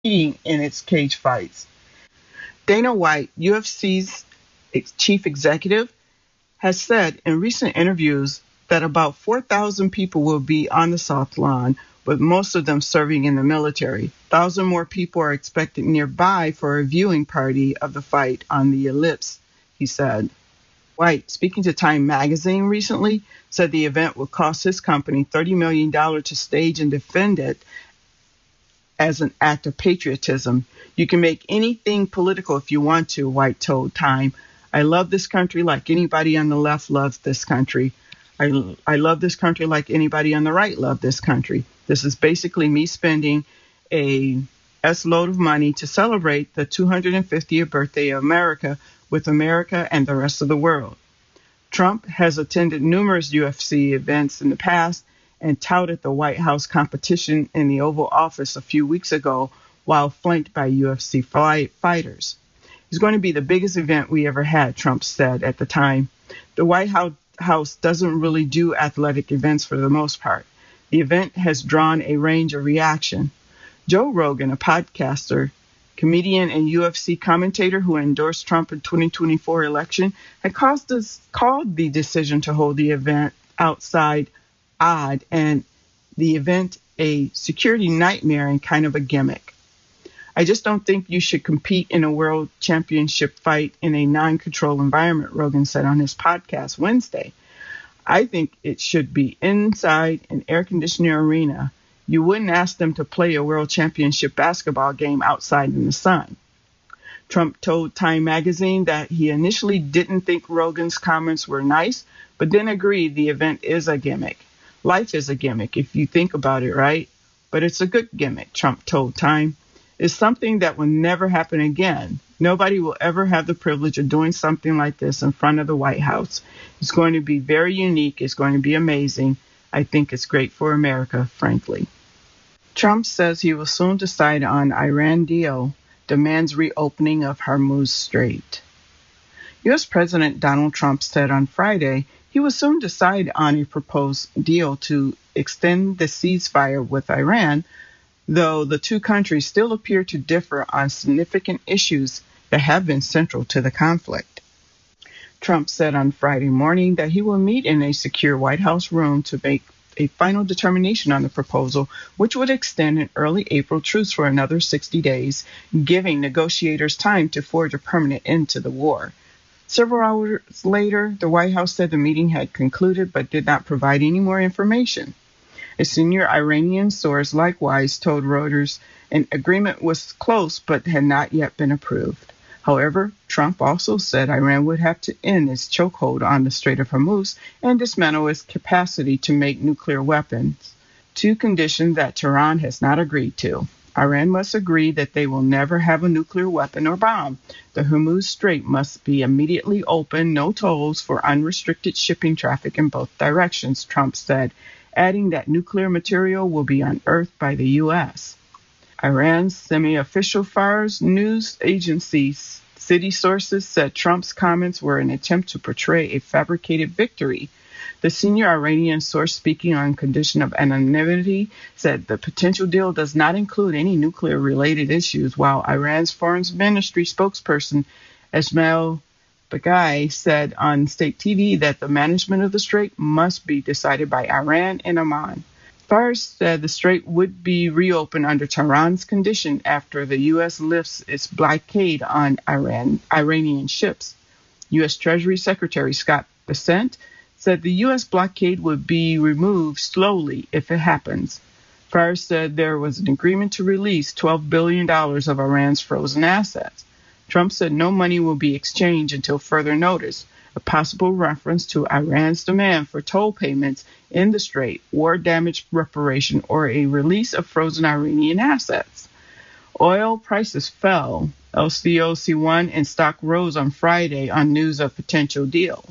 competing in its cage fights. Dana White, UFC's chief executive, has said in recent interviews that about 4,000 people will be on the South Lawn, with most of them serving in the military. 1,000 more people are expected nearby for a viewing party of the fight on the Ellipse, he said. White, speaking to Time magazine recently, said the event would cost his company $30 million to stage and defend it as an act of patriotism. You can make anything political if you want to, White told Time. I love this country like anybody on the left loves this country. I love this country like anybody on the right loves this country. This is basically me spending a S-load of money to celebrate the 250th birthday of America with America and the rest of the world. Trump has attended numerous UFC events in the past and touted the White House competition in the Oval Office a few weeks ago while flanked by UFC fighters. It's going to be the biggest event we ever had, Trump said at the time. The White House doesn't really do athletic events for the most part. The event has drawn a range of reaction. Joe Rogan, a podcaster, comedian, and UFC commentator who endorsed Trump in 2024 election, had called the decision to hold the event outside odd and the event a security nightmare and kind of a gimmick. I just don't think you should compete in a world championship fight in a non-controlled environment, Rogan said on his podcast Wednesday. I think it should be inside an air-conditioned arena. You wouldn't ask them to play a world championship basketball game outside in the sun. Trump told Time magazine that he initially didn't think Rogan's comments were nice, but then agreed the event is a gimmick. Life is a gimmick if you think about it, right? But it's a good gimmick, Trump told Time. It's something that will never happen again. Nobody will ever have the privilege of doing something like this in front of the White House. It's going to be very unique. It's going to be amazing. I think it's great for America, frankly. Trump says he will soon decide on Iran deal, demands reopening of Hormuz Strait. U.S. President Donald Trump said on Friday he will soon decide on a proposed deal to extend the ceasefire with Iran, though the two countries still appear to differ on significant issues that have been central to the conflict. Trump said on Friday morning that he will meet in a secure White House room to make a final determination on the proposal, which would extend an early April truce for another 60 days, giving negotiators time to forge a permanent end to the war. Several hours later, the White House said the meeting had concluded but did not provide any more information. A senior Iranian source likewise told Reuters an agreement was close but had not yet been approved. However, Trump also said Iran would have to end its chokehold on the Strait of Hormuz and dismantle its capacity to make nuclear weapons, two conditions that Tehran has not agreed to. Iran must agree that they will never have a nuclear weapon or bomb. The Hormuz Strait must be immediately open, no tolls for unrestricted shipping traffic in both directions, Trump said, adding that nuclear material will be unearthed by the U.S. Iran's semi-official Fars news agency city sources said Trump's comments were an attempt to portray a fabricated victory. The senior Iranian source, speaking on condition of anonymity, said the potential deal does not include any nuclear-related issues, while Iran's foreign ministry spokesperson Ismail Baghai said on state TV that the management of the strait must be decided by Iran and Oman. Fars said the strait would be reopened under Tehran's condition after the U.S. lifts its blockade on Iranian ships. U.S. Treasury Secretary Scott Bessent said the U.S. blockade would be removed slowly if it happens. Fars said there was an agreement to release $12 billion of Iran's frozen assets. Trump said no money will be exchanged until further notice, a possible reference to Iran's demand for toll payments in the strait, war damage reparation, or a release of frozen Iranian assets. Oil prices fell. LCOC1 and stock rose on Friday on news of potential deal.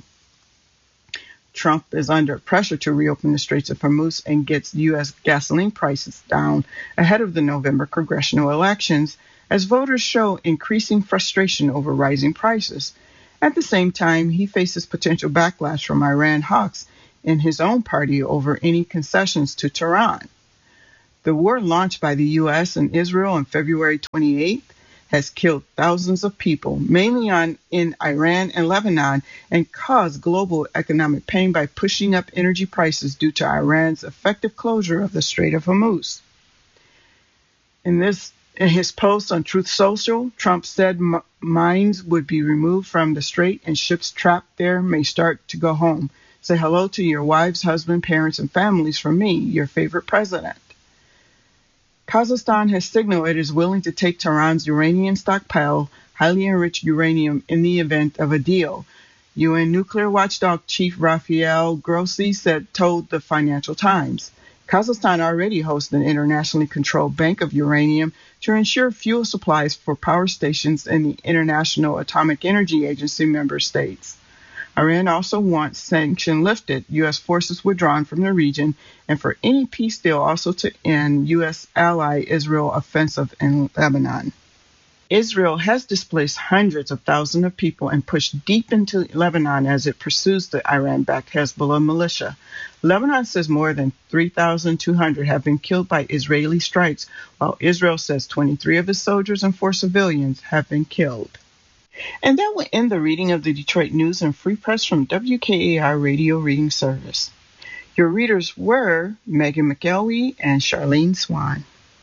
Trump is under pressure to reopen the Straits of Hormuz and gets U.S. gasoline prices down ahead of the November congressional elections, as voters show increasing frustration over rising prices. At the same time, he faces potential backlash from Iran hawks in his own party over any concessions to Tehran. The war launched by the U.S. and Israel on February 28th has killed thousands of people, mainly in Iran and Lebanon, and caused global economic pain by pushing up energy prices due to Iran's effective closure of the Strait of Hormuz. In his post on Truth Social, Trump said mines would be removed from the strait and ships trapped there may start to go home. Say hello to your wives, husband, parents, and families from me, your favorite president. Kazakhstan has signaled it is willing to take Tehran's uranium stockpile, highly enriched uranium, in the event of a deal. UN nuclear watchdog Chief Rafael Grossi told the Financial Times. Kazakhstan already hosts an internationally controlled bank of uranium to ensure fuel supplies for power stations in the International Atomic Energy Agency member states. Iran also wants sanctions lifted, U.S. forces withdrawn from the region, and for any peace deal also to end U.S. ally Israel offensive in Lebanon. Israel has displaced hundreds of thousands of people and pushed deep into Lebanon as it pursues the Iran-backed Hezbollah militia. Lebanon says more than 3,200 have been killed by Israeli strikes, while Israel says 23 of its soldiers and 4 civilians have been killed. And that will end the reading of the Detroit News and Free Press from WKAR Radio Reading Service. Your readers were Megan McElwee and Charlene Swan.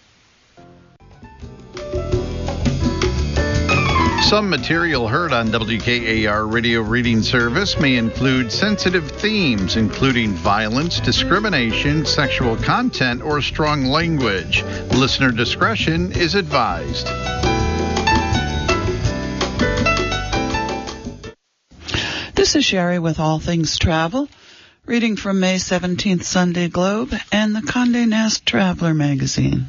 Some material heard on WKAR Radio Reading Service may include sensitive themes, including violence, discrimination, sexual content, or strong language. Listener discretion is advised. This is Sherry with All Things Travel, reading from May 17th Sunday Globe and the Condé Nast Traveler magazine.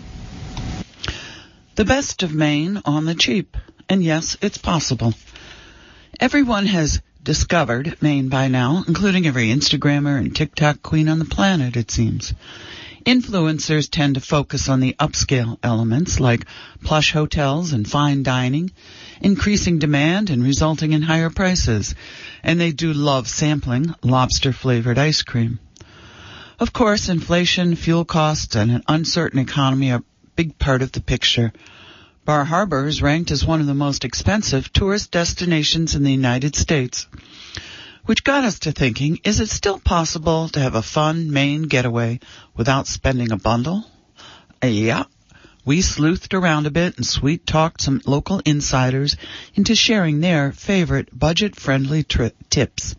The best of Maine on the cheap. And yes, it's possible. Everyone has discovered Maine by now, including every Instagrammer and TikTok queen on the planet, it seems. Influencers tend to focus on the upscale elements like plush hotels and fine dining, increasing demand and resulting in higher prices. And they do love sampling lobster-flavored ice cream. Of course, inflation, fuel costs, and an uncertain economy are a big part of the picture. Bar Harbor is ranked as one of the most expensive tourist destinations in the United States, which got us to thinking, is it still possible to have a fun Maine getaway without spending a bundle? Yeah. We sleuthed around a bit and sweet-talked some local insiders into sharing their favorite budget-friendly tips.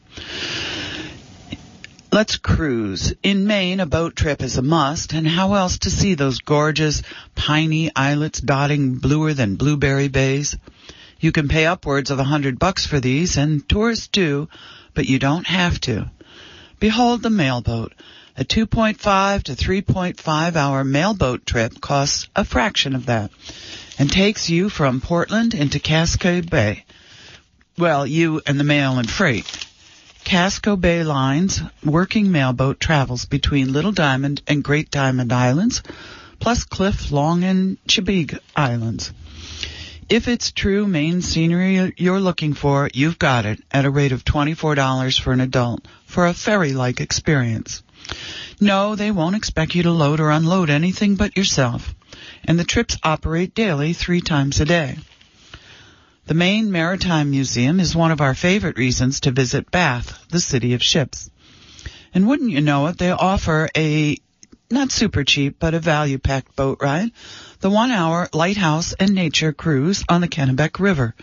Let's cruise. In Maine, a boat trip is a must, and how else to see those gorgeous, piney islets dotting bluer than blueberry bays? You can pay upwards of $100 for these, and tourists do, but you don't have to. Behold the mailboat. A 2.5 to 3.5 hour mailboat trip costs a fraction of that and takes you from Portland into Casco Bay. Well, you and the mail and freight. Casco Bay Line's working mailboat travels between Little Diamond and Great Diamond Islands, plus Cliff, Long, and Chesapeake Islands. If it's true Maine scenery you're looking for, you've got it at a rate of $24 for an adult for a ferry-like experience. No, they won't expect you to load or unload anything but yourself, and the trips operate daily 3 times a day. The Maine Maritime Museum is one of our favorite reasons to visit Bath, the city of ships. And wouldn't you know it, they offer a not super cheap, but a value-packed boat ride, the 1-hour lighthouse and nature cruise on the Kennebec River.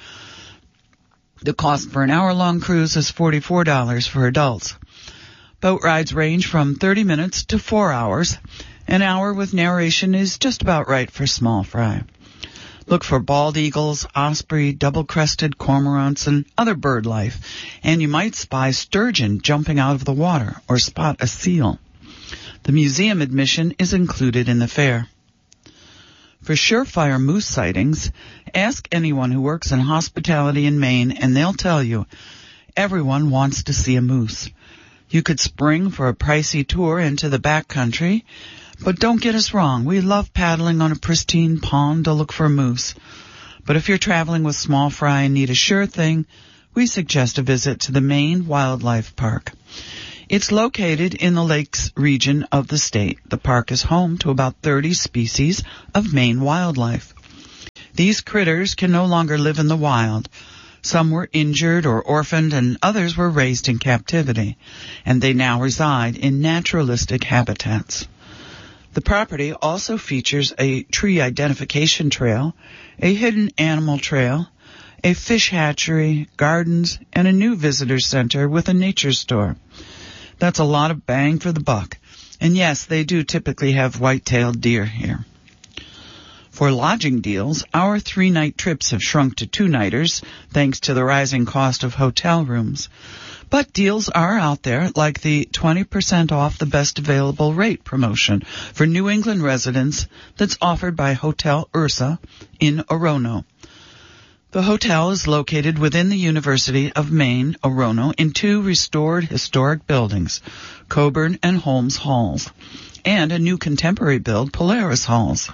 The cost for an hour-long cruise is $44 for adults. Boat rides range from 30 minutes to 4 hours. An hour with narration is just about right for small fry. Look for bald eagles, osprey, double-crested cormorants, and other bird life, and you might spy sturgeon jumping out of the water or spot a seal. The museum admission is included in the fare. For surefire moose sightings, ask anyone who works in hospitality in Maine, and they'll tell you, everyone wants to see a moose. You could spring for a pricey tour into the backcountry, but don't get us wrong, we love paddling on a pristine pond to look for a moose. But if you're traveling with small fry and need a sure thing, we suggest a visit to the Maine Wildlife Park. It's located in the Lakes region of the state. The park is home to about 30 species of Maine wildlife. These critters can no longer live in the wild. Some were injured or orphaned, and others were raised in captivity, and they now reside in naturalistic habitats. The property also features a tree identification trail, a hidden animal trail, a fish hatchery, gardens, and a new visitor center with a nature store. That's a lot of bang for the buck. And yes, they do typically have white-tailed deer here. For lodging deals, our 3-night trips have shrunk to 2-nighters thanks to the rising cost of hotel rooms. But deals are out there, like the 20% off the best available rate promotion for New England residents that's offered by Hotel Ursa in Orono. The hotel is located within the University of Maine, Orono, in 2 restored historic buildings, Coburn and Holmes Halls, and a new contemporary build, Polaris Halls.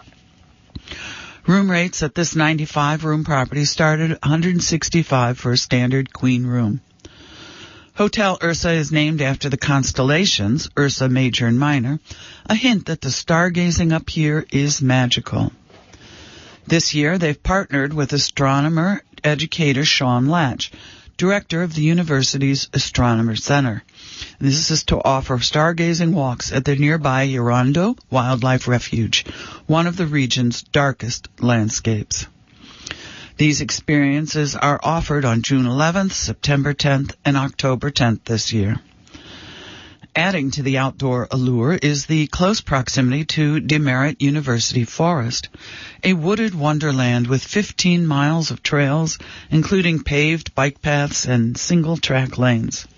Room rates at this 95-room property start at $165 for a standard queen room. Hotel Ursa is named after the constellations, Ursa Major and Minor, a hint that the stargazing up here is magical. This year, they've partnered with astronomer educator Sean Latch, director of the university's Astronomer Center. This is to offer stargazing walks at the nearby Erondo Wildlife Refuge, one of the region's darkest landscapes. These experiences are offered on June 11th, September 10th, and October 10th this year. Adding to the outdoor allure is the close proximity to Demerit University Forest, a wooded wonderland with 15 miles of trails, including paved bike paths and single-track lanes.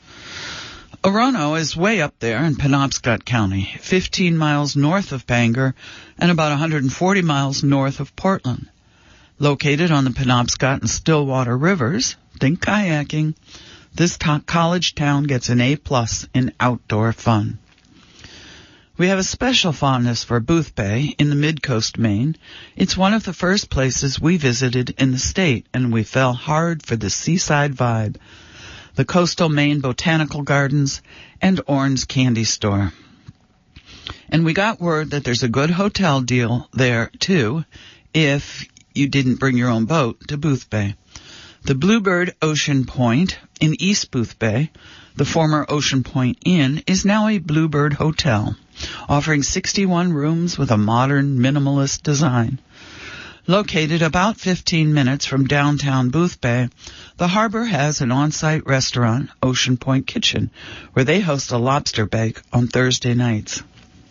Orono is way up there in Penobscot County, 15 miles north of Bangor and about 140 miles north of Portland. Located on the Penobscot and Stillwater rivers, think kayaking, this college town gets an A+ in outdoor fun. We have a special fondness for Boothbay in the mid-coast Maine. It's one of the first places we visited in the state, and we fell hard for the seaside vibe, the coastal Maine Botanical Gardens, and Orn's Candy Store. And we got word that there's a good hotel deal there, too, if you didn't bring your own boat to Boothbay. The Bluebird Ocean Point in East Boothbay, the former Ocean Point Inn, is now a Bluebird Hotel, offering 61 rooms with a modern minimalist design. Located about 15 minutes from downtown Boothbay, the harbor has an on-site restaurant, Ocean Point Kitchen, where they host a lobster bake on Thursday nights.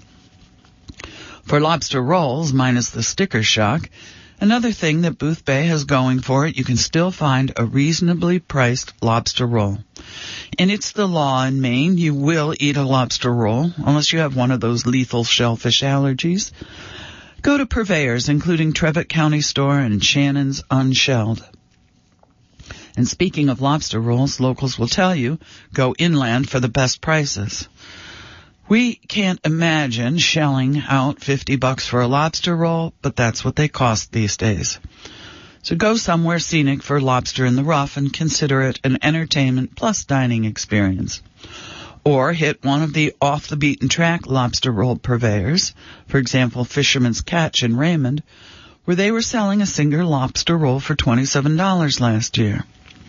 For lobster rolls, minus the sticker shock, another thing that Boothbay has going for it, you can still find a reasonably priced lobster roll. And it's the law in Maine, you will eat a lobster roll, unless you have one of those lethal shellfish allergies. Go to purveyors, including Trevitt County Store and Shannon's Unshelled. And speaking of lobster rolls, locals will tell you, go inland for the best prices. We can't imagine shelling out $50 for a lobster roll, but that's what they cost these days. So go somewhere scenic for lobster in the rough and consider it an entertainment plus dining experience. Or hit one of the off-the-beaten-track lobster roll purveyors, for example, Fisherman's Catch in Raymond, where they were selling a single lobster roll for $27 last year.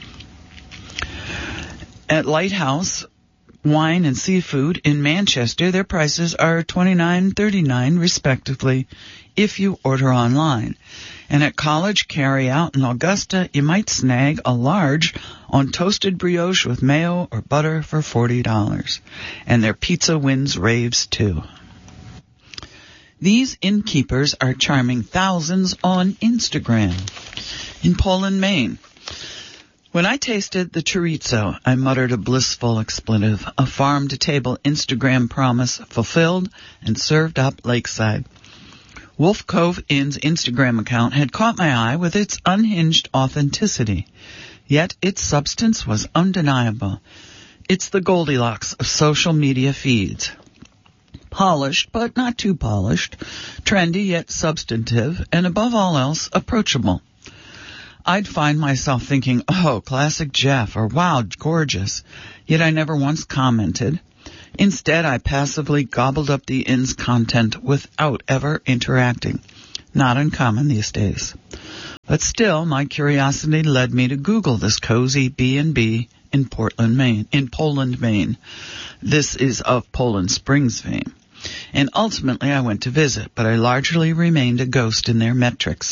At Lighthouse Wine and Seafood in Manchester, their prices are $29.39 respectively if you order online. And at College Carryout in Augusta, you might snag a large on toasted brioche with mayo or butter for $40. And their pizza wins raves too. These innkeepers are charming thousands on Instagram. In Poland, Maine, when I tasted the chorizo, I muttered a blissful expletive, a farm-to-table Instagram promise fulfilled and served up lakeside. Wolf Cove Inn's Instagram account had caught my eye with its unhinged authenticity, yet its substance was undeniable. It's the Goldilocks of social media feeds. Polished, but not too polished, trendy yet substantive, and above all else, approachable. I'd find myself thinking, oh, classic Jeff, or wow, gorgeous, yet I never once commented. Instead, I passively gobbled up the inn's content without ever interacting. Not uncommon these days. But still, my curiosity led me to Google this cozy B&B in Poland, Maine. This is of Poland Springs fame. And ultimately I went to visit, but I largely remained a ghost in their metrics.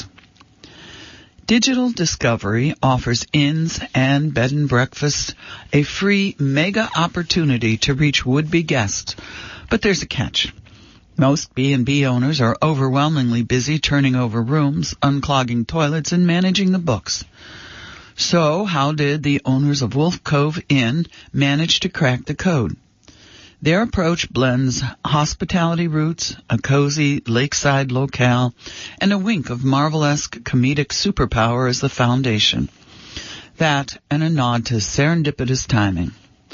Digital Discovery offers inns and bed and breakfasts a free mega opportunity to reach would-be guests. But there's a catch. Most B&B owners are overwhelmingly busy turning over rooms, unclogging toilets, and managing the books. So how did the owners of Wolf Cove Inn manage to crack the code? Their approach blends hospitality roots, a cozy lakeside locale, and a wink of Marvel-esque comedic superpower as the foundation. That and a nod to serendipitous timing.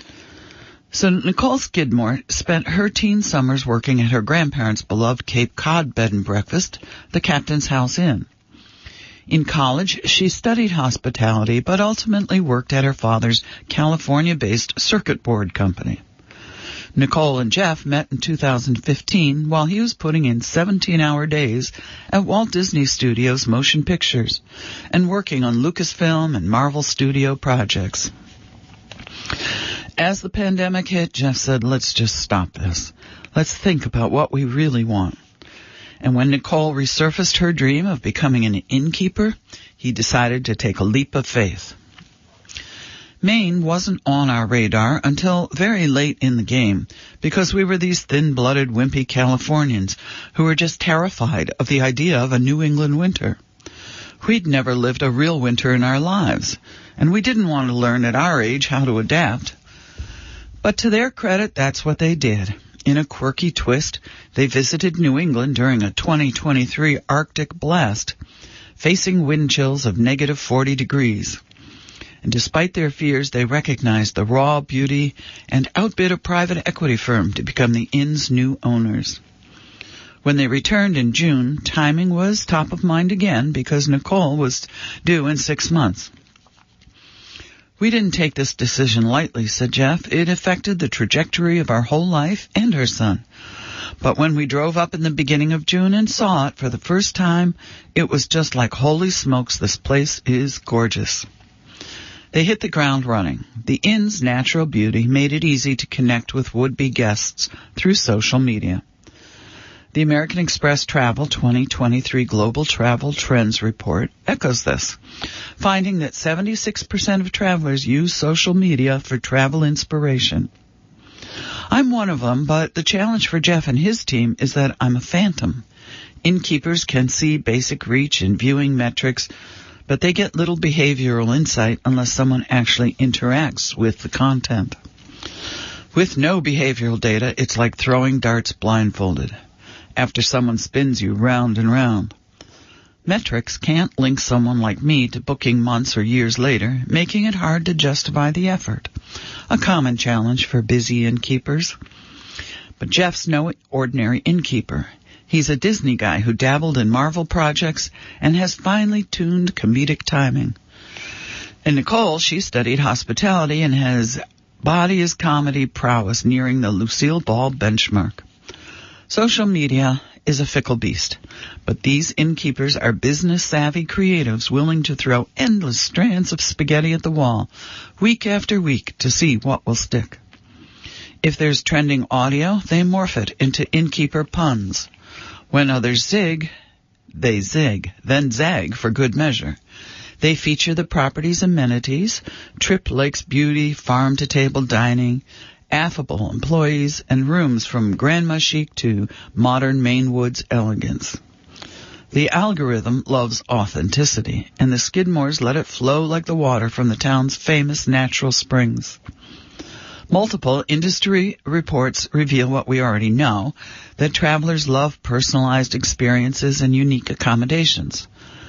So Nicole Skidmore spent her teen summers working at her grandparents' beloved Cape Cod bed and breakfast, the Captain's House Inn. In college, she studied hospitality, but ultimately worked at her father's California-based circuit board company. Nicole and Jeff met in 2015 while he was putting in 17-hour days at Walt Disney Studios Motion Pictures and working on Lucasfilm and Marvel Studio projects. As the pandemic hit, Jeff said, let's just stop this. Let's think about what we really want. And when Nicole resurfaced her dream of becoming an innkeeper, he decided to take a leap of faith. Maine wasn't on our radar until very late in the game because we were these thin-blooded, wimpy Californians who were just terrified of the idea of a New England winter. We'd never lived a real winter in our lives, and we didn't want to learn at our age how to adapt. But to their credit, that's what they did. In a quirky twist, they visited New England during a 2023 Arctic blast, facing wind chills of negative 40 degrees. And despite their fears, they recognized the raw beauty and outbid a private equity firm to become the inn's new owners. When they returned in June, timing was top of mind again because Nicole was due in 6 months. We didn't take this decision lightly, said Jeff. It affected the trajectory of our whole life and her son. But when we drove up in the beginning of June and saw it for the first time, it was just like, holy smokes, this place is gorgeous. They hit the ground running. The inn's natural beauty made it easy to connect with would-be guests through social media. The American Express Travel 2023 Global Travel Trends Report echoes this, finding that 76% of travelers use social media for travel inspiration. I'm one of them, but the challenge for Jeff and his team is that I'm a phantom. Innkeepers can see basic reach and viewing metrics, but they get little behavioral insight unless someone actually interacts with the content. With no behavioral data, it's like throwing darts blindfolded after someone spins you round and round. Metrics can't link someone like me to booking months or years later, making it hard to justify the effort. A common challenge for busy innkeepers. But Jeff's no ordinary innkeeper. He's a Disney guy who dabbled in Marvel projects and has finely tuned comedic timing. And Nicole, she studied hospitality and has body as comedy prowess nearing the Lucille Ball benchmark. Social media is a fickle beast, but these innkeepers are business-savvy creatives willing to throw endless strands of spaghetti at the wall week after week to see what will stick. If there's trending audio, they morph it into innkeeper puns. When others zig, they zig, then zag for good measure. They feature the property's amenities, Trip Lake's beauty, farm-to-table dining, affable employees, and rooms from grandma chic to modern Maine woods elegance. The algorithm loves authenticity, and the Skidmores let it flow like the water from the town's famous natural springs. Multiple industry reports reveal what we already know, that travelers love personalized experiences and unique accommodations.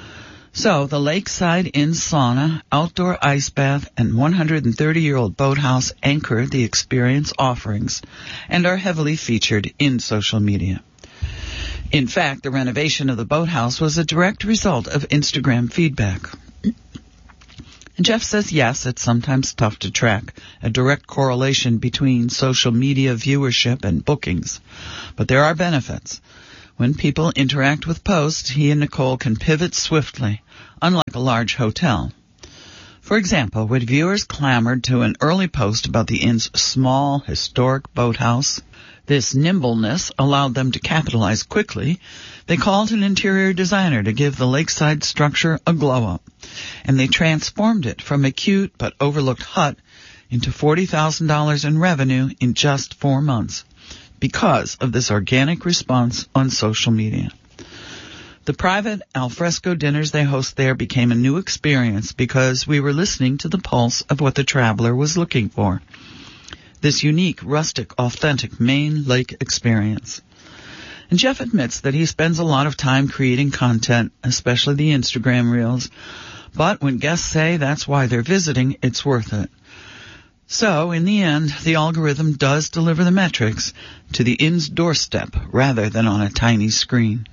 So, the Lakeside Inn sauna, outdoor ice bath, and 130-year-old boathouse anchor the experience offerings and are heavily featured in social media. In fact, the renovation of the boathouse was a direct result of Instagram feedback. And Jeff says, yes, it's sometimes tough to track a direct correlation between social media viewership and bookings. But there are benefits. When people interact with posts, he and Nicole can pivot swiftly, unlike a large hotel. For example, when viewers clamored to an early post about the inn's small, historic boathouse, this nimbleness allowed them to capitalize quickly. They called an interior designer to give the lakeside structure a glow-up, and they transformed it from a cute but overlooked hut into $40,000 in revenue in just 4 months because of this organic response on social media. The private alfresco dinners they host there became a new experience because we were listening to the pulse of what the traveler was looking for. This unique, rustic, authentic Maine lake experience. And Jeff admits that he spends a lot of time creating content, especially the Instagram reels. But when guests say that's why they're visiting, it's worth it. So, in the end, the algorithm does deliver the metrics to the inn's doorstep rather than on a tiny screen.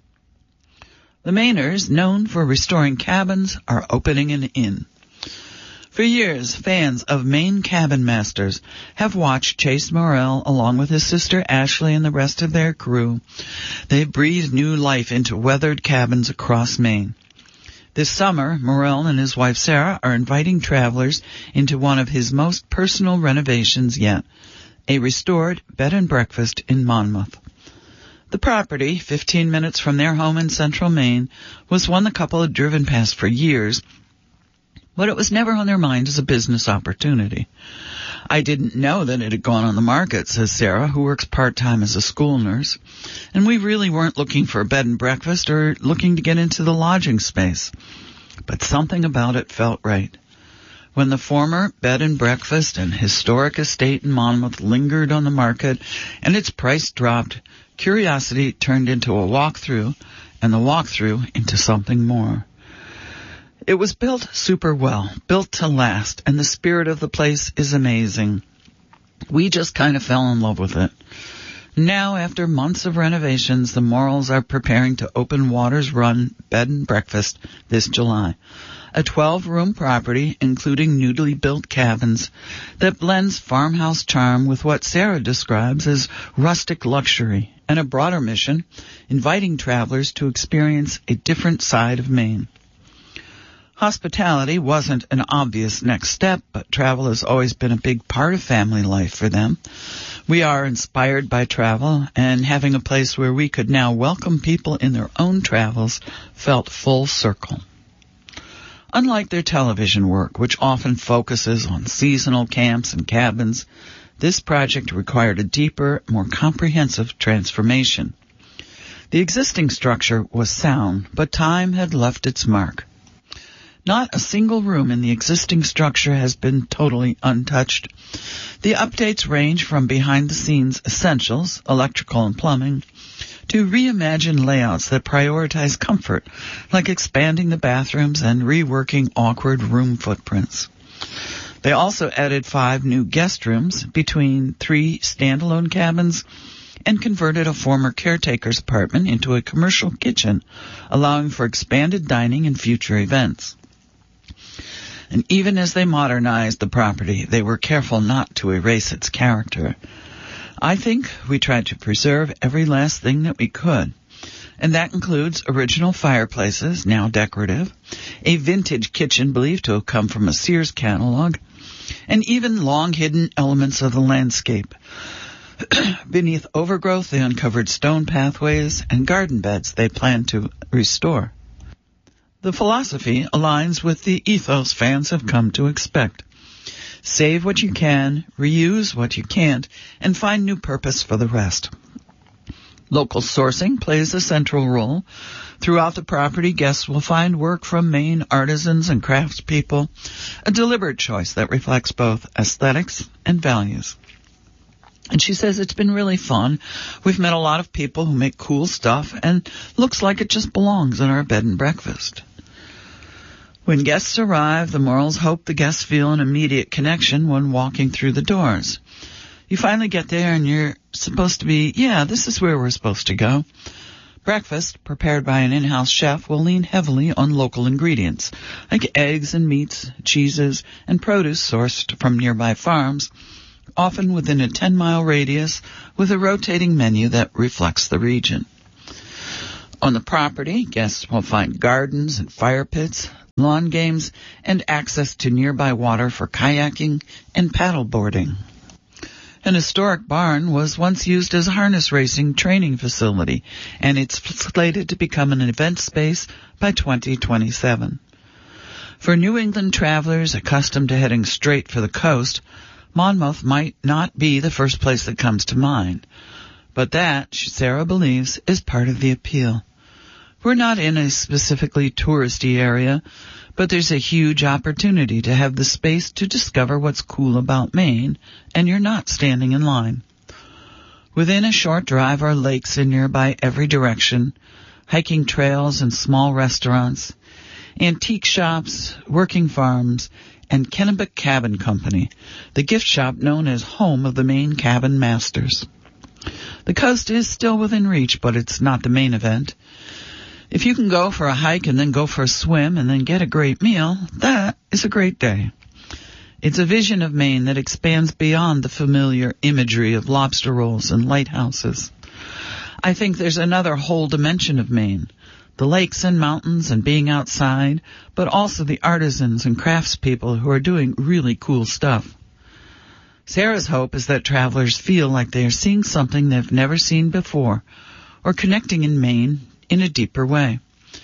The Mainers, known for restoring cabins, are opening an inn. For years, fans of Maine Cabin Masters have watched Chase Morrell along with his sister Ashley and the rest of their crew. They breathe new life into weathered cabins across Maine. This summer, Morrell and his wife Sarah are inviting travelers into one of his most personal renovations yet, a restored bed and breakfast in Monmouth. The property, 15 minutes from their home in central Maine, was one the couple had driven past for years, but it was never on their mind as a business opportunity. I didn't know that it had gone on the market, says Sarah, who works part-time as a school nurse, and we really weren't looking for a bed and breakfast or looking to get into the lodging space. But something about it felt right. When the former bed and breakfast and historic estate in Monmouth lingered on the market and its price dropped, curiosity turned into a walkthrough and the walkthrough into something more. It was built super well, built to last, and the spirit of the place is amazing. We just kind of fell in love with it. Now, after months of renovations, the Morrells are preparing to open Waters Run Bed and Breakfast this July. A 12-room property, including newly built cabins, that blends farmhouse charm with what Sarah describes as rustic luxury, and a broader mission, inviting travelers to experience a different side of Maine. Hospitality wasn't an obvious next step, but travel has always been a big part of family life for them. We are inspired by travel, and having a place where we could now welcome people in their own travels felt full circle. Unlike their television work, which often focuses on seasonal camps and cabins, this project required a deeper, more comprehensive transformation. The existing structure was sound, but time had left its mark. Not a single room in the existing structure has been totally untouched. The updates range from behind-the-scenes essentials, electrical and plumbing, to reimagined layouts that prioritize comfort, like expanding the bathrooms and reworking awkward room footprints. They also added 5 new guest rooms between 3 standalone cabins and converted a former caretaker's apartment into a commercial kitchen, allowing for expanded dining and future events. And even as they modernized the property, they were careful not to erase its character. I think we tried to preserve every last thing that we could, and that includes original fireplaces, now decorative, a vintage kitchen believed to have come from a Sears catalog, and even long-hidden elements of the landscape. Beneath overgrowth, they uncovered stone pathways and garden beds they planned to restore. The philosophy aligns with the ethos fans have come to expect. Save what you can, reuse what you can't, and find new purpose for the rest. Local sourcing plays a central role. Throughout the property, guests will find work from Maine artisans and craftspeople, a deliberate choice that reflects both aesthetics and values. And she says it's been really fun. We've met a lot of people who make cool stuff, and looks like it just belongs in our bed and breakfast. When guests arrive, the Morrells hope the guests feel an immediate connection when walking through the doors. You finally get there and you're supposed to be, this is where we're supposed to go. Breakfast, prepared by an in-house chef, will lean heavily on local ingredients, like eggs and meats, cheeses, and produce sourced from nearby farms, often within a 10-mile radius, with a rotating menu that reflects the region. On the property, guests will find gardens and fire pits, lawn games, and access to nearby water for kayaking and paddleboarding. An historic barn was once used as a harness racing training facility, and it's slated to become an event space by 2027. For New England travelers accustomed to heading straight for the coast, Monmouth might not be the first place that comes to mind. But that, Sarah believes, is part of the appeal. We're not in a specifically touristy area, but there's a huge opportunity to have the space to discover what's cool about Maine, and you're not standing in line. Within a short drive are lakes in nearby every direction, hiking trails and small restaurants, antique shops, working farms, and Kennebec Cabin Company, the gift shop known as home of the Maine Cabin Masters. The coast is still within reach, but it's not the main event. If you can go for a hike and then go for a swim and then get a great meal, that is a great day. It's a vision of Maine that expands beyond the familiar imagery of lobster rolls and lighthouses. I think there's another whole dimension of Maine, the lakes and mountains and being outside, but also the artisans and craftspeople who are doing really cool stuff. Sarah's hope is that travelers feel like they are seeing something they've never seen before, or connecting in Maine in a deeper way.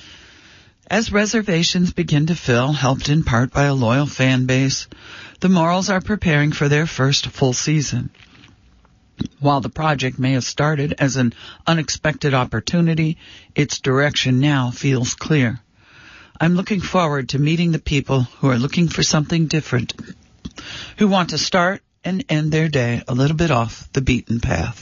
As reservations begin to fill, helped in part by a loyal fan base, the Morals are preparing for their first full season. While the project may have started as an unexpected opportunity, its direction now feels clear. I'm looking forward to meeting the people who are looking for something different, who want to start and end their day a little bit off the beaten path.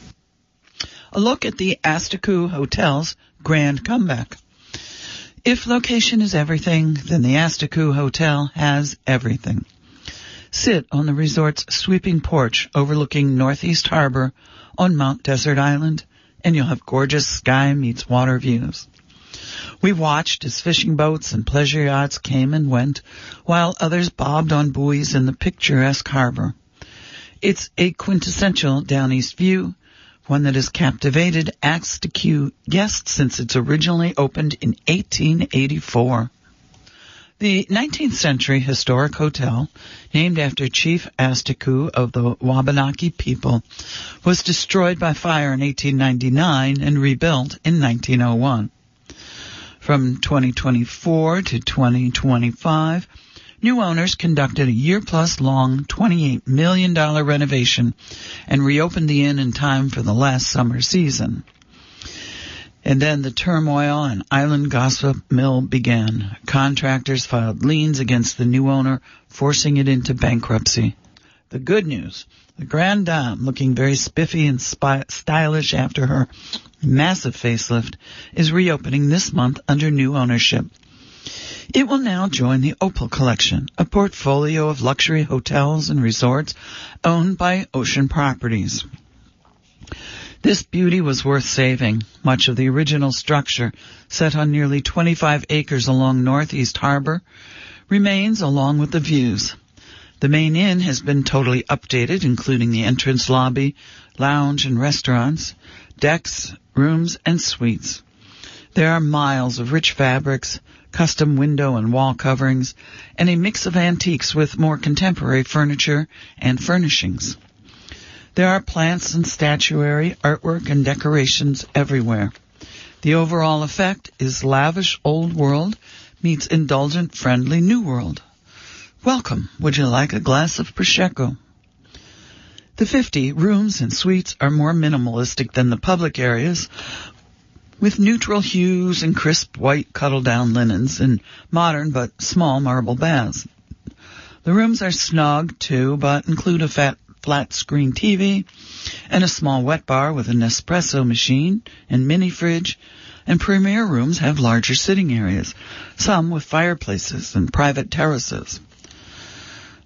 A look at the Asticook Hotel's grand comeback. If location is everything, then the Asticook Hotel has everything. Sit on the resort's sweeping porch overlooking Northeast Harbor on Mount Desert Island, and you'll have gorgeous sky meets water views. We watched as fishing boats and pleasure yachts came and went, while others bobbed on buoys in the picturesque harbor. It's a quintessential Down East view, one that has captivated Asticook guests since it's originally opened in 1884. The 19th century historic hotel, named after Chief Asticook of the Wabanaki people, was destroyed by fire in 1899 and rebuilt in 1901. From 2024 to 2025, new owners conducted a year-plus-long $28 million renovation and reopened the inn in time for the last summer season. And then the turmoil and island gossip mill began. Contractors filed liens against the new owner, forcing it into bankruptcy. The good news, the Grande Dame, looking very spiffy and stylish after her massive facelift, is reopening this month under new ownership. It will now join the Opal Collection, a portfolio of luxury hotels and resorts owned by Ocean Properties. This beauty was worth saving. Much of the original structure, set on nearly 25 acres along Northeast Harbor, remains along with the views. The main inn has been totally updated, including the entrance lobby, lounge and restaurants, decks, rooms, and suites. There are miles of rich fabrics, custom window and wall coverings, and a mix of antiques with more contemporary furniture and furnishings. There are plants and statuary, artwork, and decorations everywhere. The overall effect is lavish old world meets indulgent, friendly new world. Welcome. Would you like a glass of Prosecco? The 50 rooms and suites are more minimalistic than the public areas, with neutral hues and crisp white cuddle-down linens and modern but small marble baths. The rooms are snug, too, but include a flat-screen TV and a small wet bar with an espresso machine and mini fridge, and premier rooms have larger sitting areas, some with fireplaces and private terraces.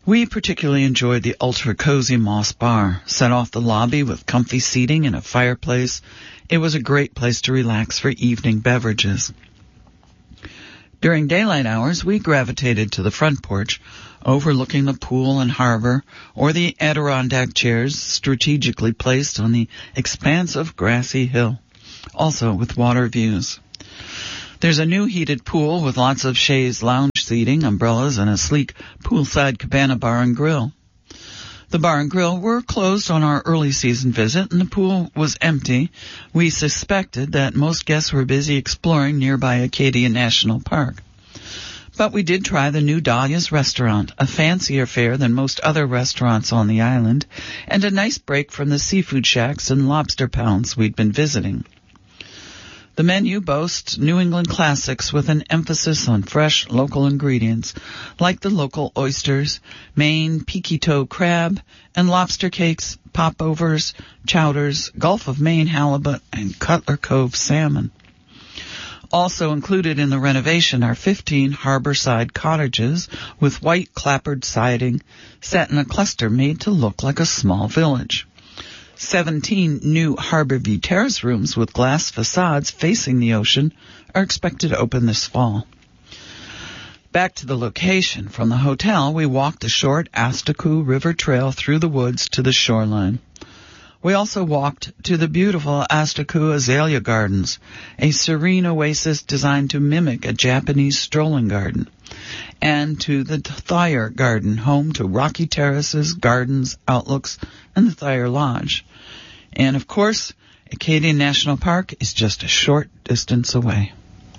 We particularly enjoyed the ultra-cozy Moss Bar, set off the lobby with comfy seating and a fireplace. It was a great place to relax for evening beverages. During daylight hours, we gravitated to the front porch, overlooking the pool and harbor, or the Adirondack chairs strategically placed on the expansive grassy hill, also with water views. There's a new heated pool with lots of chaise lounge seating, umbrellas, and a sleek poolside cabana bar and grill. The bar and grill were closed on our early season visit, and the pool was empty. We suspected that most guests were busy exploring nearby Acadia National Park. But we did try the new Dahlia's restaurant, a fancier fare than most other restaurants on the island, and a nice break from the seafood shacks and lobster pounds we'd been visiting. The menu boasts New England classics with an emphasis on fresh local ingredients, like the local oysters, Maine peaky-toe crab, and lobster cakes, popovers, chowders, Gulf of Maine halibut, and Cutler Cove salmon. Also included in the renovation are 15 harborside cottages with white clapboard siding set in a cluster made to look like a small village. 17 new Harbor View Terrace rooms with glass facades facing the ocean are expected to open this fall. Back to the location. From the hotel, we walked the short Astaku River Trail through the woods to the shoreline. We also walked to the beautiful Astaku Azalea Gardens, a serene oasis designed to mimic a Japanese strolling garden, and to the Thayer Garden, home to Rocky Terraces, Gardens, Outlooks, and the Thayer Lodge. And, of course, Acadia National Park is just a short distance away.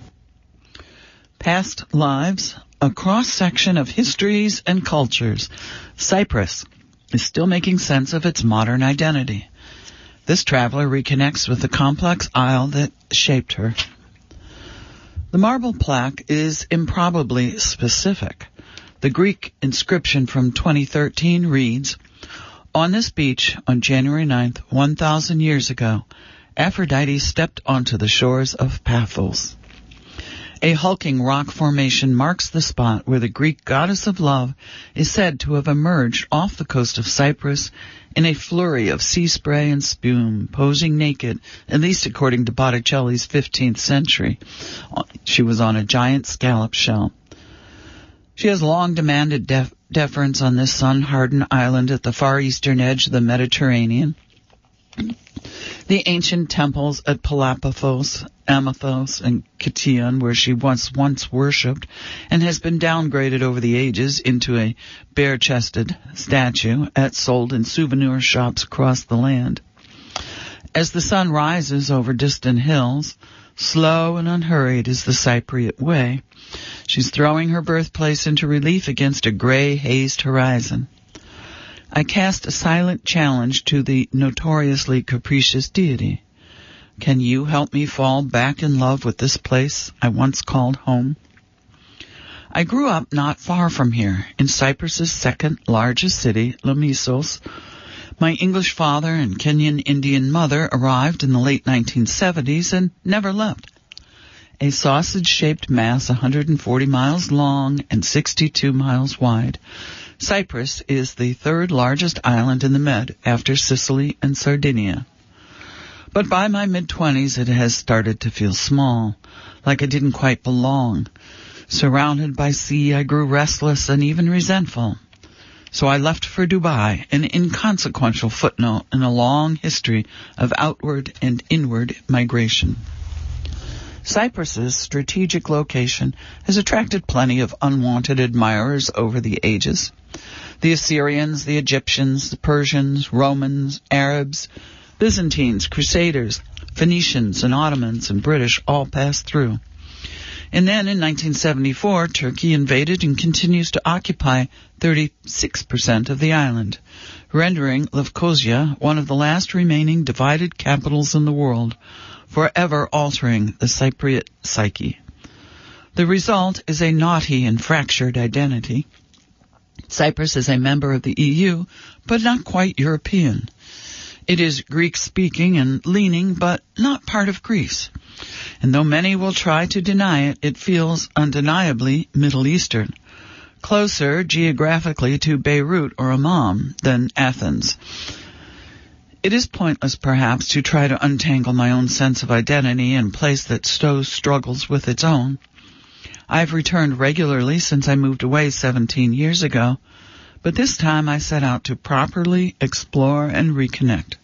Past lives, a cross-section of histories and cultures. Cyprus is still making sense of its modern identity. This traveler reconnects with the complex isle that shaped her. The marble plaque is improbably specific. The Greek inscription from 2013 reads, "On this beach, on January 9th, 1,000 years ago, Aphrodite stepped onto the shores of Paphos." A hulking rock formation marks the spot where the Greek goddess of love is said to have emerged off the coast of Cyprus in a flurry of sea spray and spume, posing naked, at least according to Botticelli's 15th century. She was on a giant scallop shell. She has long demanded deference on this sun-hardened island at the far eastern edge of the Mediterranean. The ancient temples at Peloponnese, Amathos, and Kition, where she once worshipped, and has been downgraded over the ages into a bare-chested statue sold in souvenir shops across the land. As the sun rises over distant hills, slow and unhurried is the Cypriot way. She's throwing her birthplace into relief against a gray, hazed horizon. I cast a silent challenge to the notoriously capricious deity. Can you help me fall back in love with this place I once called home? I grew up not far from here, in Cyprus's second largest city, Lamissos. My English father and Kenyan Indian mother arrived in the late 1970s and never left. A sausage-shaped mass 140 miles long and 62 miles wide. Cyprus is the third largest island in the Med after Sicily and Sardinia. But by my mid-20s it has started to feel small, like it didn't quite belong. Surrounded by sea, I grew restless and even resentful. So I left for Dubai, an inconsequential footnote in a long history of outward and inward migration. Cyprus's strategic location has attracted plenty of unwanted admirers over the ages. The Assyrians, the Egyptians, the Persians, Romans, Arabs, Byzantines, Crusaders, Phoenicians, and Ottomans and British all passed through. And then in 1974, Turkey invaded and continues to occupy 36% of the island, rendering Lefkosia one of the last remaining divided capitals in the world, forever altering the Cypriot psyche. The result is a knotty and fractured identity. Cyprus is a member of the EU, but not quite European. It is Greek-speaking and leaning, but not part of Greece. And though many will try to deny it, it feels undeniably Middle Eastern. closer geographically to Beirut or Amman than Athens. It is pointless, perhaps, to try to untangle my own sense of identity in a place that so struggles with its own. I've returned regularly since I moved away 17 years ago, but this time I set out to properly explore and reconnect.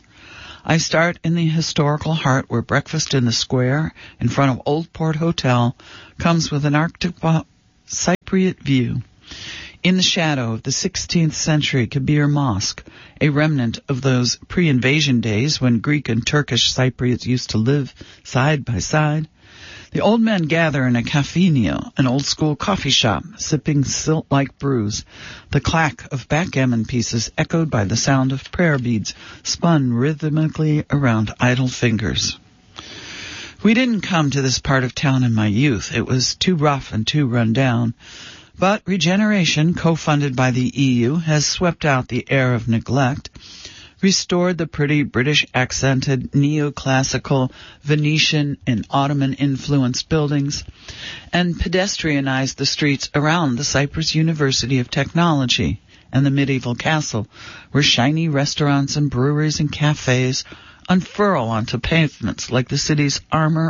I start in the historical heart where breakfast in the square in front of Old Port Hotel comes with an Arctic Cypriot view. In the shadow of the 16th century Kabir Mosque, a remnant of those pre-invasion days when Greek and Turkish Cypriots used to live side by side, the old men gather in a cafeteria, an old-school coffee shop, sipping silt-like brews, the clack of backgammon pieces echoed by the sound of prayer beads spun rhythmically around idle fingers. We didn't come to this part of town in my youth. It was too rough and too run down. But regeneration, co-funded by the EU, has swept out the air of neglect, restored the pretty British-accented neoclassical Venetian and Ottoman-influenced buildings, and pedestrianized the streets around the Cyprus University of Technology and the medieval castle, where shiny restaurants and breweries and cafes unfurl onto pavements like the city's army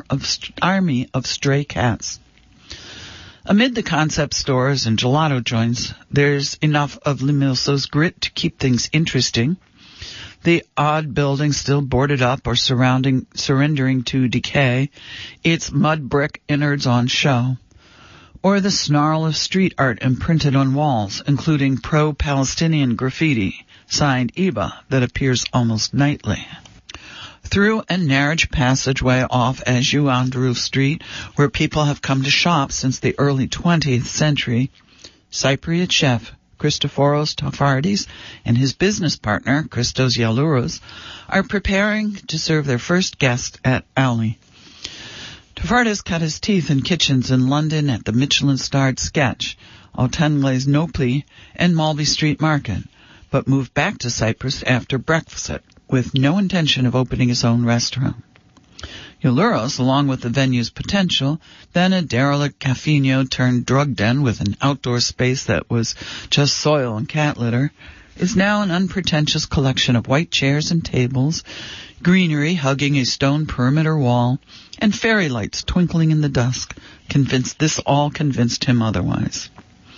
of stray cats. Amid the concept stores and gelato joints, there's enough of Limilso's grit to keep things interesting. The odd building still boarded up or surrendering to decay, its mud brick innards on show. Or the snarl of street art imprinted on walls, including pro-Palestinian graffiti, signed Iba, that appears almost nightly. Through a narrow passageway off Azhuandrou Street, where people have come to shop since the early 20th century, Cypriot chef Christoforos Tafardis and his business partner, Christos Yalouros, are preparing to serve their first guest at Auli. Tafardis cut his teeth in kitchens in London at the Michelin-starred Sketch, Auchenley's Nopli, and Malby Street Market, but moved back to Cyprus after Brexit, with no intention of opening his own restaurant. Yalouros, along with the venue's potential, then a derelict cafeteria turned drug den with an outdoor space that was just soil and cat litter, is now an unpretentious collection of white chairs and tables, greenery hugging a stone perimeter wall, and fairy lights twinkling in the dusk. This all convinced him otherwise.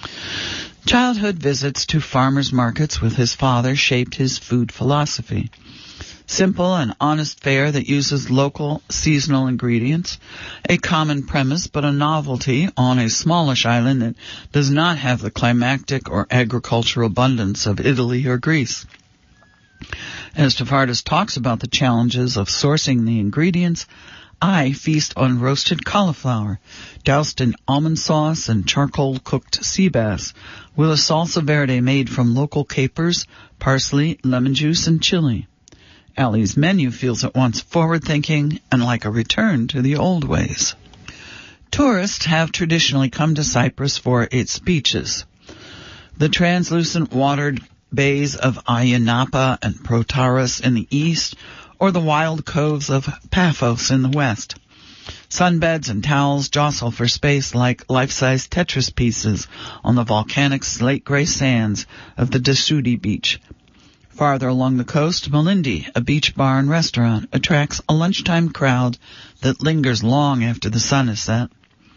Childhood visits to farmers' markets with his father shaped his food philosophy. Simple and honest fare that uses local, seasonal ingredients, a common premise but a novelty on a smallish island that does not have the climactic or agricultural abundance of Italy or Greece. As Tafardis talks about the challenges of sourcing the ingredients, I feast on roasted cauliflower, doused in almond sauce and charcoal-cooked sea bass, with a salsa verde made from local capers, parsley, lemon juice, and chili. Ali's menu feels at once forward-thinking and like a return to the old ways. Tourists have traditionally come to Cyprus for its beaches. The translucent watered bays of Ayia Napa and Protaras in the east, or the wild coves of Paphos in the west. Sunbeds and towels jostle for space like life-size Tetris pieces on the volcanic slate-gray sands of the Desudi beach. Farther along the coast, Malindi, a beach bar and restaurant, attracts a lunchtime crowd that lingers long after the sun is set.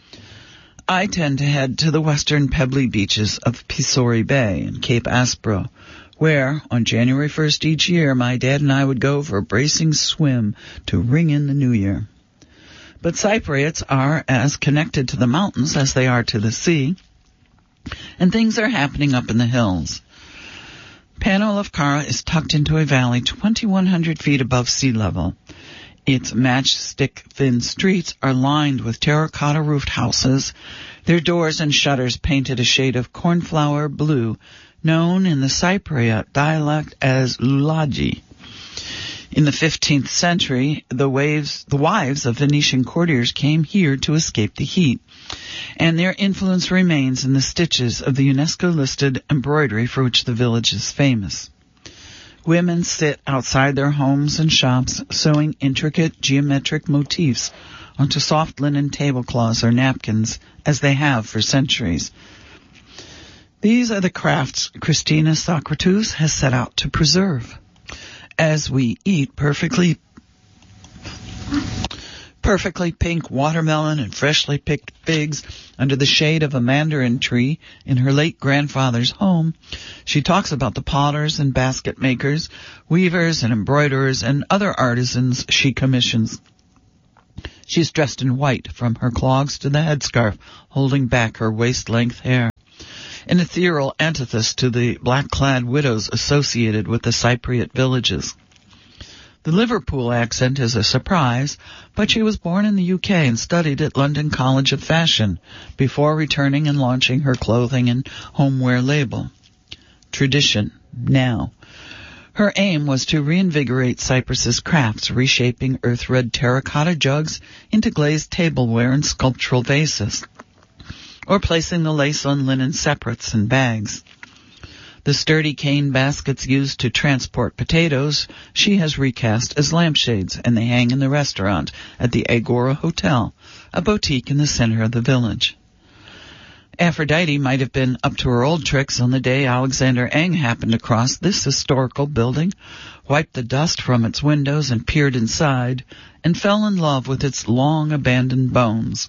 I tend to head to the western pebbly beaches of Pisori Bay and Cape Aspro, where, on January 1st each year, my dad and I would go for a bracing swim to ring in the new year. But Cypriots are as connected to the mountains as they are to the sea, and things are happening up in the hills. Pano Lefkara is tucked into a valley 2,100 feet above sea level. Its matchstick-thin streets are lined with terracotta-roofed houses, their doors and shutters painted a shade of cornflower blue, known in the Cypriot dialect as lulaji. In the 15th century, the wives of Venetian courtiers came here to escape the heat, and their influence remains in the stitches of the UNESCO-listed embroidery for which the village is famous. Women sit outside their homes and shops, sewing intricate geometric motifs onto soft linen tablecloths or napkins, as they have for centuries. These are the crafts Christina Socrates has set out to preserve. As we eat perfectly pink watermelon and freshly picked figs under the shade of a mandarin tree in her late grandfather's home, she talks about the potters and basket makers, weavers and embroiderers, and other artisans she commissions. She's dressed in white from her clogs to the headscarf, holding back her waist-length hair, an ethereal antithesis to the black-clad widows associated with the Cypriot villages. The Liverpool accent is a surprise, but she was born in the UK and studied at London College of Fashion before returning and launching her clothing and homeware label, Tradition Now. Her aim was to reinvigorate Cyprus's crafts, reshaping earth-red terracotta jugs into glazed tableware and sculptural vases, or placing the lace on linen separates and bags. The sturdy cane baskets used to transport potatoes she has recast as lampshades, and they hang in the restaurant at the Agora Hotel, a boutique in the center of the village. Aphrodite might have been up to her old tricks on the day Alexander Eng happened across this historical building, wiped the dust from its windows and peered inside, and fell in love with its long-abandoned bones.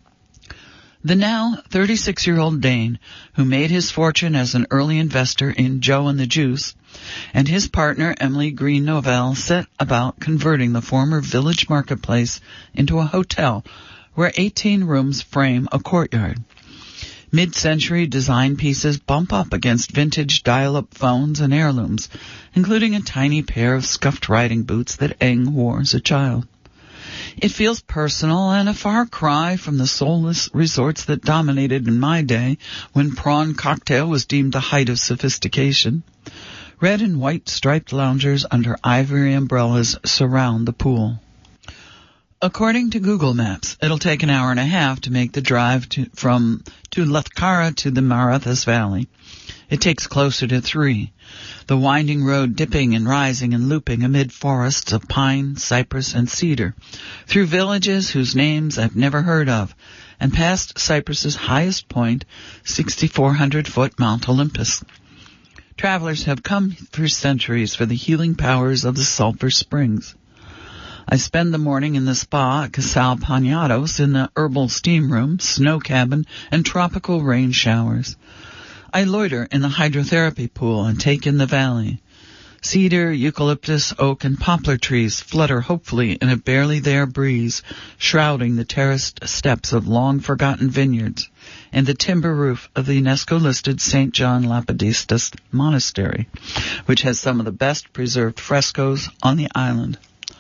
The now 36-year-old Dane, who made his fortune as an early investor in Joe and the Juice, and his partner Emily Green Novell set about converting the former village marketplace into a hotel where 18 rooms frame a courtyard. Mid-century design pieces bump up against vintage dial-up phones and heirlooms, including a tiny pair of scuffed riding boots that Eng wore as a child. It feels personal and a far cry from the soulless resorts that dominated in my day when prawn cocktail was deemed the height of sophistication. Red and white striped loungers under ivory umbrellas surround the pool. According to Google Maps, it'll take an hour and a half to make the drive from Lethkara to the Marathas Valley. It takes closer to 3. The winding road dipping and rising and looping amid forests of pine, cypress, and cedar, through villages whose names I've never heard of, and past Cyprus's highest point, 6,400-foot Mount Olympus. Travelers have come for centuries for the healing powers of the sulfur springs. I spend the morning in the spa at Casal Panados in the herbal steam room, snow cabin, and tropical rain showers. I loiter in the hydrotherapy pool and take in the valley. Cedar, eucalyptus, oak, and poplar trees flutter hopefully in a barely there breeze, shrouding the terraced steps of long-forgotten vineyards and the timber roof of the UNESCO-listed St. John Lapadistas Monastery, which has some of the best preserved frescoes on the island.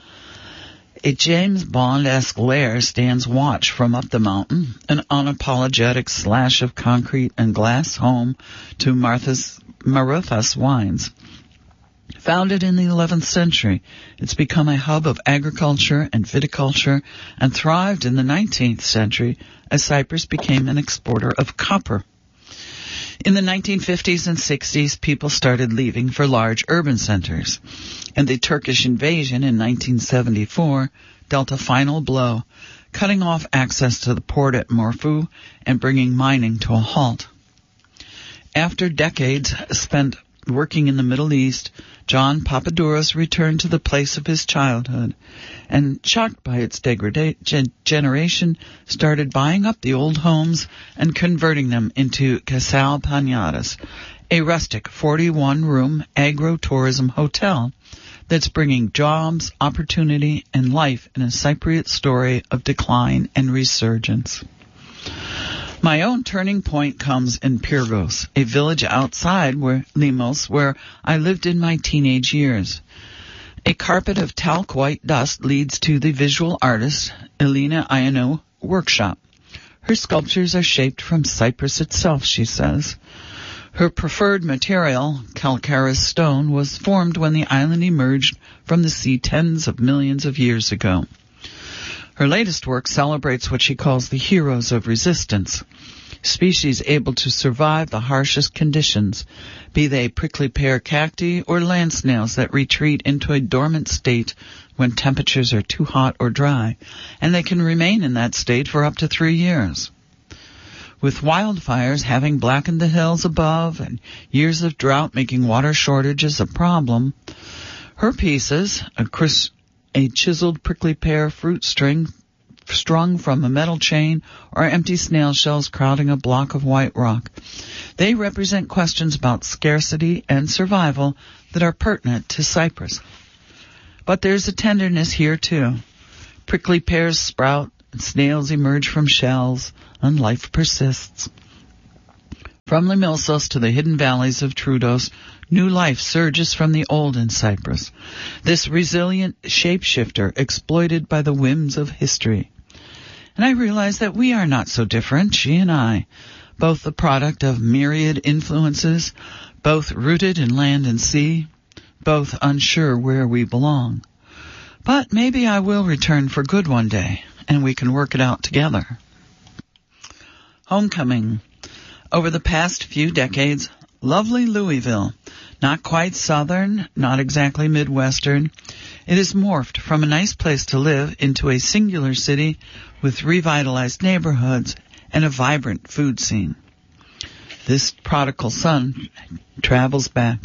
A James Bond-esque lair stands watch from up the mountain, an unapologetic slash of concrete and glass home to Maruthas wines. Founded in the 11th century, it's become a hub of agriculture and viticulture and thrived in the 19th century as Cyprus became an exporter of copper. In the 1950s and 60s, people started leaving for large urban centers, and the Turkish invasion in 1974 dealt a final blow, cutting off access to the port at Morphu and bringing mining to a halt. After decades spent working in the Middle East, John Papadouros returned to the place of his childhood and, shocked by its degeneration, started buying up the old homes and converting them into Casal Panados, a rustic 41-room agro-tourism hotel that's bringing jobs, opportunity, and life in a Cypriot story of decline and resurgence. My own turning point comes in Pyrgos, a village outside Limos, where I lived in my teenage years. A carpet of talc white dust leads to the visual artist Elena Ionou workshop. Her sculptures are shaped from Cyprus itself, she says. Her preferred material, calcareous stone, was formed when the island emerged from the sea tens of millions of years ago. Her latest work celebrates what she calls the heroes of resistance, species able to survive the harshest conditions, be they prickly pear cacti or land snails that retreat into a dormant state when temperatures are too hot or dry, and they can remain in that state for up to 3 years. With wildfires having blackened the hills above and years of drought making water shortages a problem, her pieces, a chiseled prickly pear fruit string strung from a metal chain, or empty snail shells crowding a block of white rock. They represent questions about scarcity and survival that are pertinent to Cyprus. But there's a tenderness here, too. Prickly pears sprout, and snails emerge from shells, and life persists. From Limilsos to the hidden valleys of Troodos, new life surges from the old in Cyprus. This resilient shapeshifter exploited by the whims of history. And I realize that we are not so different, she and I, both the product of myriad influences, both rooted in land and sea, both unsure where we belong. But maybe I will return for good one day, and we can work it out together. Homecoming. Over the past few decades, lovely Louisville, not quite southern, not exactly Midwestern, it has morphed from a nice place to live into a singular city with revitalized neighborhoods and a vibrant food scene. This prodigal son travels back.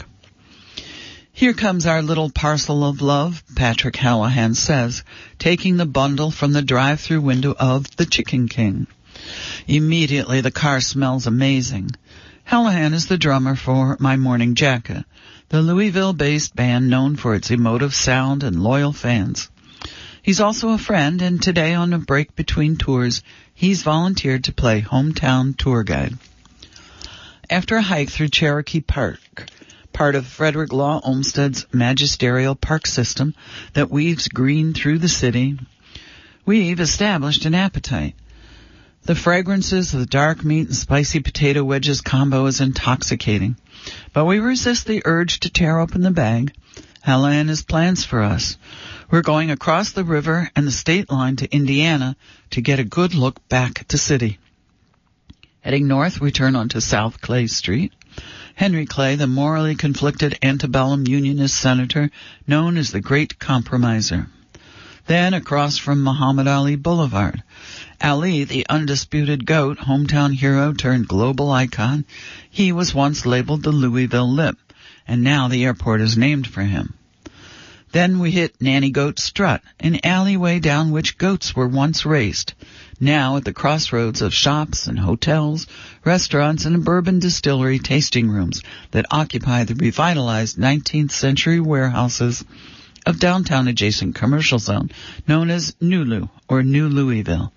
Here comes our little parcel of love, Patrick Hallahan says, taking the bundle from the drive-through window of the Chicken King. Immediately the car smells amazing. Hallahan is the drummer for My Morning Jacket, the Louisville-based band known for its emotive sound and loyal fans. He's also a friend, and today on a break between tours, he's volunteered to play hometown tour guide. After a hike through Cherokee Park, part of Frederick Law Olmsted's magisterial park system that weaves green through the city, we've established an appetite. The fragrances of the dark meat and spicy potato wedges combo is intoxicating, but we resist the urge to tear open the bag. Hallahan has plans for us. We're going across the river and the state line to Indiana to get a good look back at the city. Heading north, we turn onto South Clay Street. Henry Clay, the morally conflicted antebellum Unionist senator known as the Great Compromiser. Then across from Muhammad Ali Boulevard. Ali, the undisputed GOAT, hometown hero turned global icon, he was once labeled the Louisville Lip, and now the airport is named for him. Then we hit Nanny Goat Strut, an alleyway down which goats were once raced, now at the crossroads of shops and hotels, restaurants, and bourbon distillery tasting rooms that occupy the revitalized 19th century warehouses of downtown adjacent commercial zone known as Nulu or New Louisville.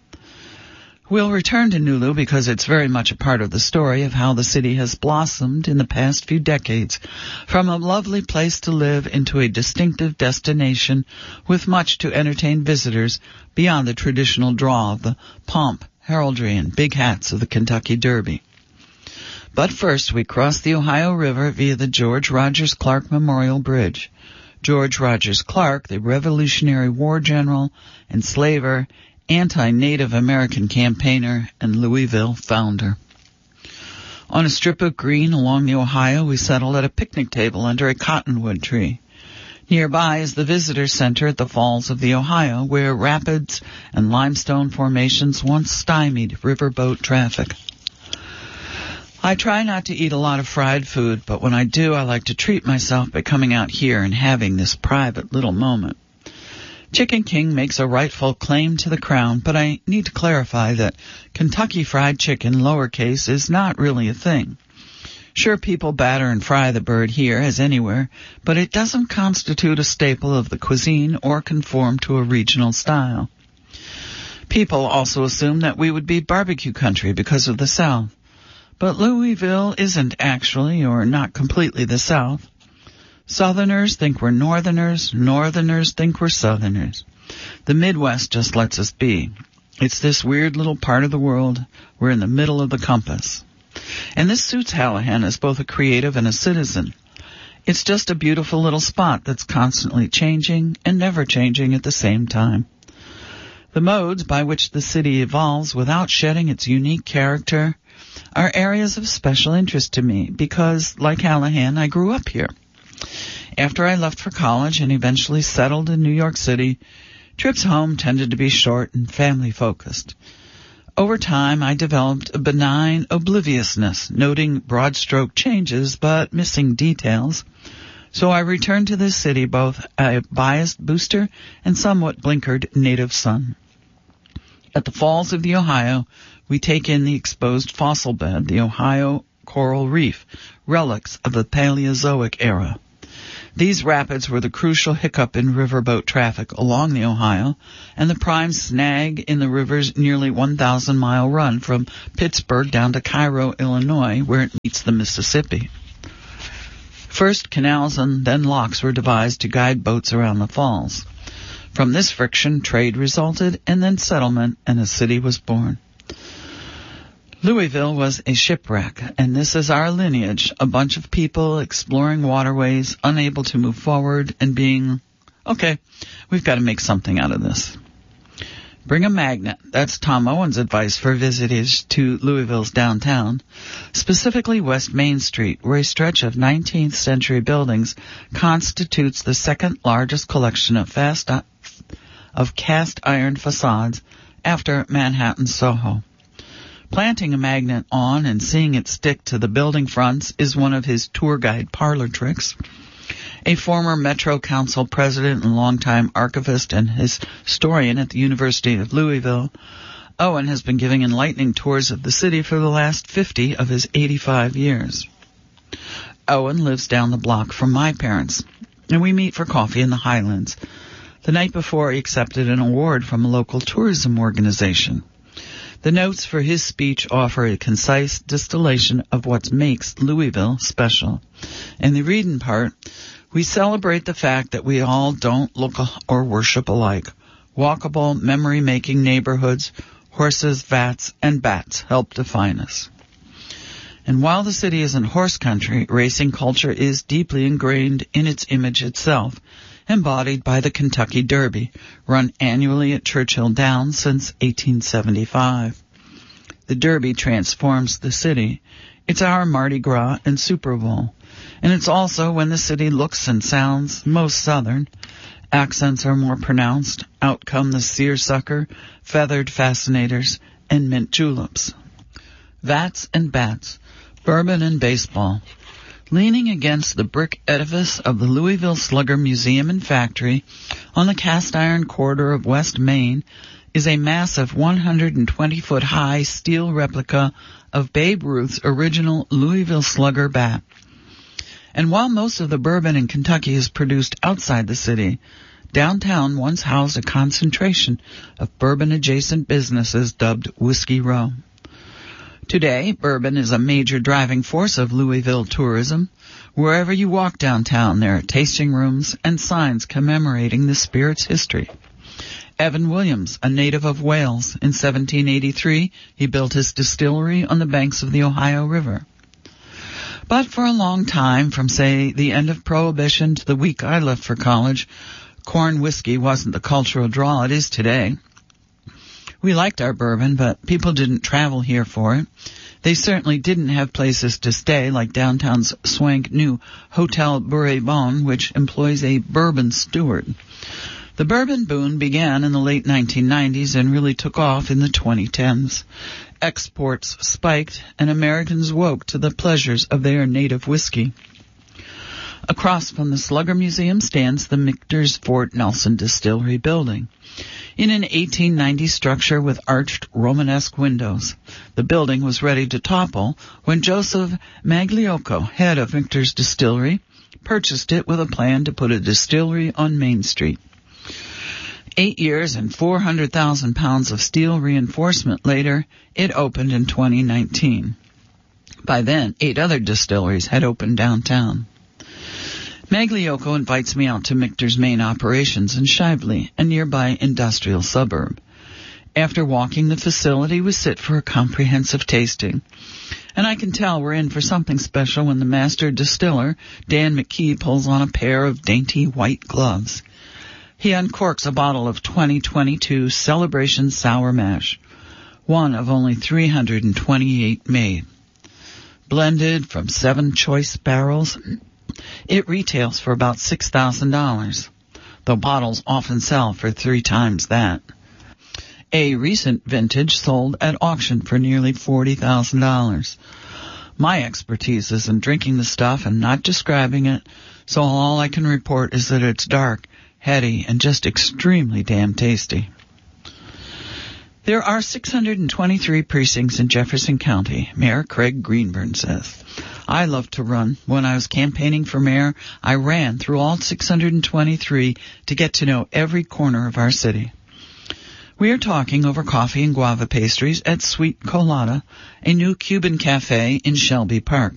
We'll return to Nulu because it's very much a part of the story of how the city has blossomed in the past few decades, from a lovely place to live into a distinctive destination with much to entertain visitors beyond the traditional draw of the pomp, heraldry, and big hats of the Kentucky Derby. But first we cross the Ohio River via the George Rogers Clark Memorial Bridge. George Rogers Clark, the Revolutionary War general, enslaver, anti-Native American campaigner, and Louisville founder. On a strip of green along the Ohio, we settled at a picnic table under a cottonwood tree. Nearby is the visitor center at the Falls of the Ohio, where rapids and limestone formations once stymied riverboat traffic. I try not to eat a lot of fried food, but when I do, I like to treat myself by coming out here and having this private little moment. Chicken King makes a rightful claim to the crown, but I need to clarify that Kentucky Fried Chicken, lowercase, is not really a thing. Sure, people batter and fry the bird here as anywhere, but it doesn't constitute a staple of the cuisine or conform to a regional style. People also assume that we would be barbecue country because of the South. But Louisville isn't actually, or not completely, the South. Southerners think we're Northerners, Northerners think we're Southerners. The Midwest just lets us be. It's this weird little part of the world. We're in the middle of the compass. And this suits Hallahan as both a creative and a citizen. It's just a beautiful little spot that's constantly changing and never changing at the same time. The modes by which the city evolves without shedding its unique character are areas of special interest to me because, like Hallahan, I grew up here. After I left for college and eventually settled in New York City, trips home tended to be short and family-focused. Over time, I developed a benign obliviousness, noting broad-stroke changes but missing details. So I returned to this city both a biased booster and somewhat blinkered native son. At the falls of the Ohio, we take in the exposed fossil bed, the Ohio Coral Reef, relics of the Paleozoic era. These rapids were the crucial hiccup in riverboat traffic along the Ohio and the prime snag in the river's nearly 1,000-mile run from Pittsburgh down to Cairo, Illinois, where it meets the Mississippi. First, canals and then locks were devised to guide boats around the falls. From this friction, trade resulted, and then settlement, and a city was born. Louisville was a shipwreck, and this is our lineage, a bunch of people exploring waterways, unable to move forward, and being, okay, we've got to make something out of this. Bring a magnet. That's Tom Owen's advice for visitors to Louisville's downtown, specifically West Main Street, where a stretch of 19th century buildings constitutes the second largest collection of cast iron facades after Manhattan's Soho. Planting a magnet on and seeing it stick to the building fronts is one of his tour guide parlor tricks. A former Metro Council president and longtime archivist and historian at the University of Louisville, Owen has been giving enlightening tours of the city for the last 50 of his 85 years. Owen lives down the block from my parents, and we meet for coffee in the Highlands. The night before, he accepted an award from a local tourism organization. The notes for his speech offer a concise distillation of what makes Louisville special. In the reading part, we celebrate the fact that we all don't look or worship alike. Walkable, memory-making neighborhoods, horses, vats, and bats help define us. And while the city isn't horse country, racing culture is deeply ingrained in its image itself, embodied by the Kentucky Derby, run annually at Churchill Downs since 1875. The Derby transforms the city. It's our Mardi Gras and Super Bowl. And it's also when the city looks and sounds most southern. Accents are more pronounced. Out come the seersucker, feathered fascinators, and mint juleps. Vats and bats, bourbon and baseball. Leaning against the brick edifice of the Louisville Slugger Museum and Factory on the cast iron corridor of West Main is a massive 120-foot-high steel replica of Babe Ruth's original Louisville Slugger bat. And while most of the bourbon in Kentucky is produced outside the city, downtown once housed a concentration of bourbon-adjacent businesses dubbed Whiskey Row. Today, bourbon is a major driving force of Louisville tourism. Wherever you walk downtown, there are tasting rooms and signs commemorating the spirit's history. Evan Williams, a native of Wales, in 1783, he built his distillery on the banks of the Ohio River. But for a long time, from, say, the end of Prohibition to the week I left for college, corn whiskey wasn't the cultural draw it is today. We liked our bourbon, but people didn't travel here for it. They certainly didn't have places to stay, like downtown's swank new Hotel Bourbon, which employs a bourbon steward. The bourbon boom began in the late 1990s and really took off in the 2010s. Exports spiked, and Americans woke to the pleasures of their native whiskey. Across from the Slugger Museum stands the Michter's Fort Nelson Distillery building. In an 1890 structure with arched Romanesque windows, the building was ready to topple when Joseph Magliocco, head of Michter's Distillery, purchased it with a plan to put a distillery on Main Street. 8 years and 400,000 pounds of steel reinforcement later, it opened in 2019. By then, 8 other distilleries had opened downtown. Magliocco invites me out to Michter's main operations in Shively, a nearby industrial suburb. After walking the facility, we sit for a comprehensive tasting. And I can tell we're in for something special when the master distiller, Dan McKee, pulls on a pair of dainty white gloves. He uncorks a bottle of 2022 Celebration Sour Mash, one of only 328 made. Blended from 7 choice barrels, it retails for about $6,000, though bottles often sell for 3 times that. A recent vintage sold at auction for nearly $40,000. My expertise is in drinking the stuff and not describing it, so all I can report is that it's dark, heady, and just extremely damn tasty. There are 623 precincts in Jefferson County, Mayor Craig Greenburn says. I love to run. When I was campaigning for mayor, I ran through all 623 to get to know every corner of our city. We are talking over coffee and guava pastries at Sweet Colada, a new Cuban cafe in Shelby Park.